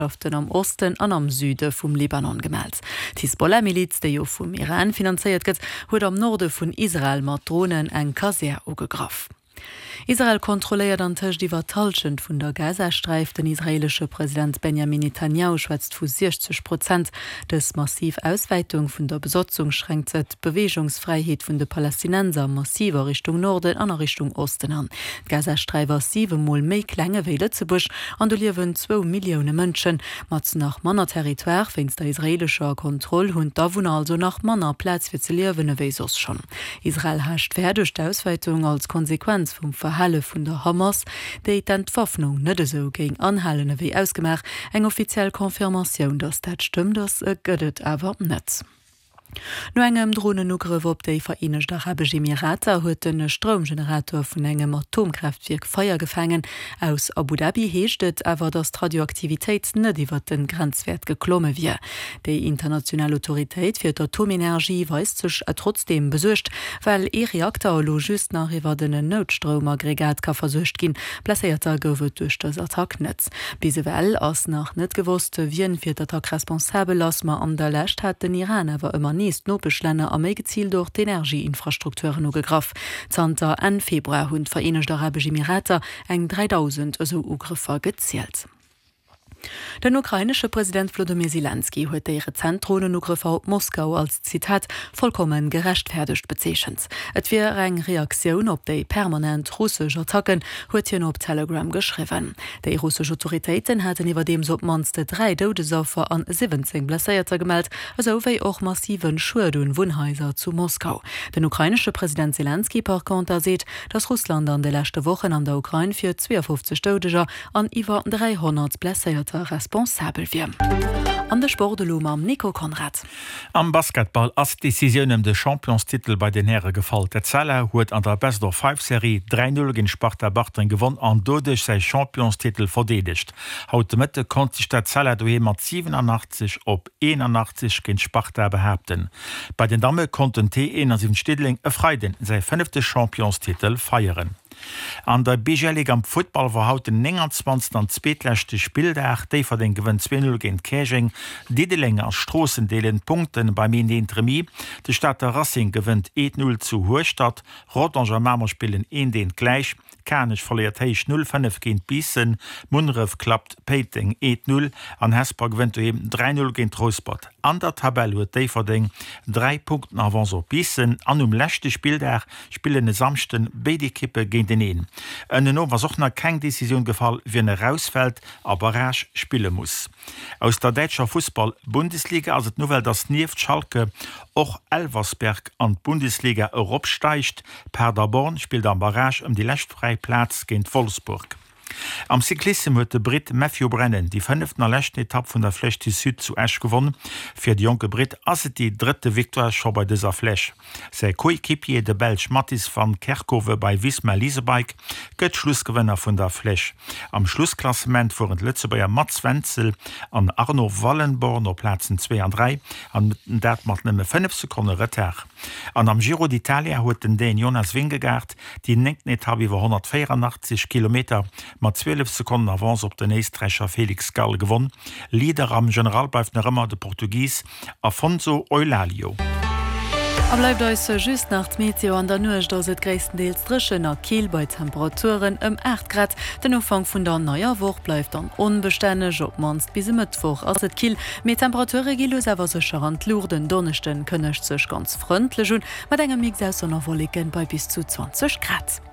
am Osten an am Süde vum Libanon gemeldt. Hisbollah-Miliz, der jo vum Iran finanziert gëtt, huet am Norde vun Israel mat Drohnen eng Kaser ugegraf. Israel kontrolliert an Tisch die Vertalschend vun der Gazastreif. Den israelische Präsident Benjamin Netanyahu schwätzt vu 60% des massiv Ausweitung vun der Besatzung schränkt Bewegungsfreiheit vun de Palästinenser massiver Richtung Norden an Richtung Osten an. Gazastreif war 7-mal méi klenge wie Lützebusch an du liewen 2 Millionen Mënschen mat nach Manner Territoire finst der israelischer Kontroll hun da wun also nach Manner Platz fir ze liewen wesos schon. Israel hascht fertig Ausweitung als Konsequenz vum Verhalle vun der Hamas, déi d'Entwaffnung net so géng anhallene wie ausgemacht, eng offiziell Konfirmatioun, dats dat stimmt, das gëtt awer net. No engem Drohnenugriff op déi Vereinigten Arabischen Emirate huet den Stromgenerator vun engem Atomkraftwerk Feuer gefangen. Aus Abu Dhabi heeschtet awer dats Radioaktivitéit net iwwer den Grenzwert geklomme wie. Déi internationale Autoritéit fir d'Atomenergie weist sech trotzdem besuercht, weil Reaktor lo just nach iwwer den Notstromaggregat ka versuercht ginn, placéierter gouft duch das Attacknetz. Bisewell ass nach net gewusst, wien fir d'Attack responsabel ass ma an der Lächt hat den Iran awer immer neest Notbeschlenne am méi gezielt durch d'Energieinfrastrukturen ugegraf. Zanter en Februar hunn Vereinigte Arabische Emirate eng 3000 eso Ugriffer gezielt. Den ukrainische Präsident Volodymyr Zelensky huet ihre Zentronenugriffe op Moskau als Zitat vollkommen gerechtfertigt bezeechens. Et wie eng Reaktion op déi permanent russsisch Attacken huet hien op Telegram geschriven. Dei russische Autoritäten hätten iwwer dem so manste 3 Todesopfer an 17 Blesséierter gemeldt, also wéi och massiven Schulden Wohnhäuser zu Moskau. Den ukrainische Präsident Zelensky par contre seht, dass Russland an de letzte Wochen an der Ukraine für 52 Todeser an iwwer 300 Blesséierter responsabel wie. An der Sportdelum am Nico Konrad. Am Basketball ass Decisionem de Championstitel bei den Herren gefall. Der Zeller huet an der Best of 5-Serie 3-0 gin Sparta Bartren gewonnen an dodech sei Championstitel verdedigt. Haut de Mitte konnte sich der Zeller doe mat 87 op 81 gin Sparta behaupten. Bei den Damme konnten T1 Stidling Freiden sei 5. Championstitel feieren. An der BG-Liga am Football war haut den 29. an zweetlächte Spieldag déi ver den gewënn 2-0 géint Käching, Dideling als Strossendeelen Punkten bei min den Tremi, de Stadt der Racing gewënnt 1-0 zu Hochstadt, Rotanger Mamer spielen 1 den gleich, Kanech verliert Heich 0-5 géint Bissen, Munref klappt Peiting 1-0, an Hesper gewënnt eben 3-0 géint Rosport. An der Tabelle huet déi verding 3 Punkten avans op Bissen, an lächte Spieldag spielen de samchten beide Kippe géint den een. En no was och nach keng Decision gefall, wie er rausfällt, aber rasch spielen muss. Aus der Deutscher Fußball-Bundesliga as het Novel das Nieft Schalke och Elversberg an Bundesliga Europa steigt. Paderborn spielt am Barrage die lechtfreie Platz gegen Wolfsburg. Am Cyklisme huet de Brit Matthew Brennan die 5. lechten Etappe vun der Flèche du Sud zu Esch gewonnen. Fir de junge Brit ass die 3. Victoire schon bei dieser Flèche. Sei Koequipier de Belg Mattis van Kerkhove bei Wismar Leasebike gëtt Schlussgewinner vun der Flèche. Am Schlussklassement fuhren Lützebauer Mats Wenzel an Arno Wallenborn op Plätzen 2 und 3 an dat mat nëmme 5 Sekunden Retard. An am Giro d'Italia huet den Jonas Vingegaard die 9. Etappe iwwer 184 km mat 12 Sekunden avans op den Eestreicher Felix Gall gewonnen. Lieder am General bleif ne Rëmmer de Portugies Afonso Eulalio. Bleibt euch just nach Meteo an der Nuch, dats et gréisstendeels drschen a Kiel bei Temperaturen 8 Grad. Den Ufang vun der neuer Woch bleifft an onbestänneg op manst bis Mëttwoch ass et Kiel. Met Temperature gilos awer secher an Lourden Donnechten kënnecht sech ganz frëndlech hun, mat engem Mix aus sonner Wolligen bei bis zu 20 Grad.